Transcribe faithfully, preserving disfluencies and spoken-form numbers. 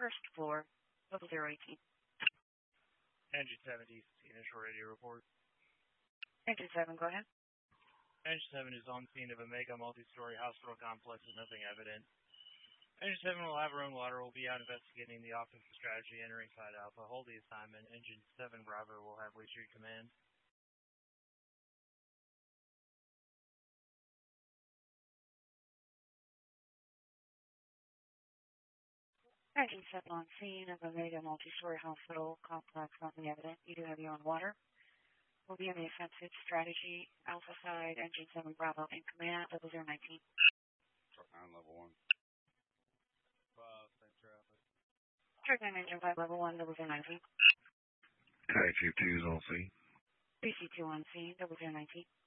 first floor, double zero eighteen. Engine seven, D C, initial radio report. Engine seven, go ahead. Engine seven is on scene of a mega multi-story hospital complex with nothing evident. Engine seven will have her own water. Will be out investigating the offensive strategy entering Side Alpha. Hold the assignment. Engine seven Bravo will have Lee Street command. Engine seven on scene of a mega multi-story hospital complex, nothing evident. You do have your own water. Will be on the offensive strategy Alpha side. Engine seven Bravo in command, double zero nineteen. Truck nine, level one. Five, same traffic. Truck nine, engine five, level one, double zero nineteen. Taxi two is on scene. B C two on scene, double zero nineteen.